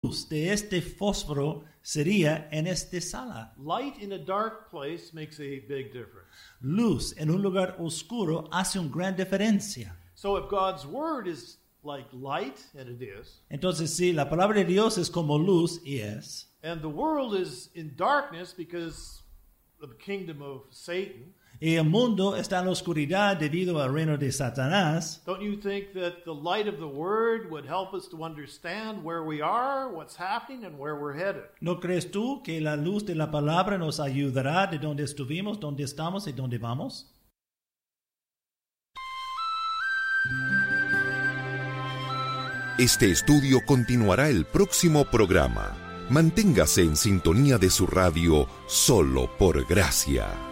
de este fósforo sería en esta sala. Light in a dark place makes a big difference. Luz en un lugar oscuro hace una gran diferencia. So if God's word is like light, and it is, Entonces, si la palabra de Dios es como luz, y es, and the world is in darkness because of the kingdom of Satan, y el mundo está en la oscuridad debido al reino de Satanás, don't you think that the light of the word would help us to understand where we are, what's happening, and where we're headed? ¿no crees tú que la luz de la palabra nos ayudará de dónde estuvimos, dónde estamos y dónde vamos? Este estudio continuará el próximo programa. Manténgase en sintonía de su radio Solo por Gracia.